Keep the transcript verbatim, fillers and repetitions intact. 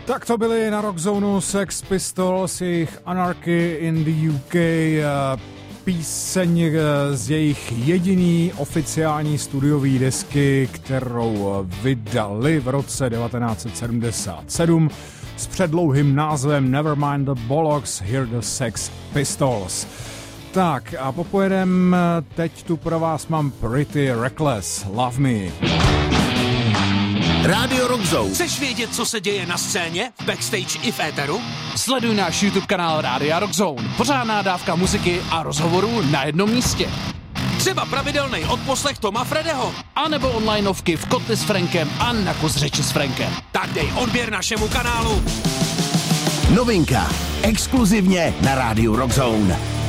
Tak to byly na Rockzonu Sex Pistols, jejich Anarchy in the U K, píseň z jejich jediný oficiální studiové desky, kterou vydali v roce devatenáct set sedmdesát sedm s předlouhým názvem Nevermind the Bollocks, Hear the Sex Pistols. Tak a popojedem, teď tu pro vás mám Pretty Reckless, Love Me. Rádio Rockzone. Chceš vědět, co se děje na scéně, v backstage i v éteru? Sleduj náš YouTube kanál Rádia Rockzone. Pořádná dávka muziky a rozhovorů na jednom místě. Třeba pravidelný odposlech Toma Fredeho. A nebo onlineovky v Kotli s Frankem a na kus řeči s Frankem. Tak dej odběr našemu kanálu. Novinka. Exkluzivně na Rádiu Rockzone.